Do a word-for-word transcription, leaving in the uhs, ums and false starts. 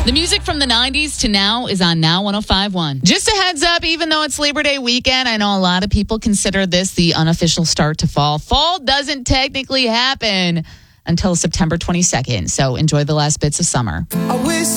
The music from the nineties to now is on Now one oh five point one. Just a heads up, even though it's Labor Day weekend, I know a lot of people consider this the unofficial start to fall. Fall doesn't technically happen until September twenty-second, so enjoy the last bits of summer. I wish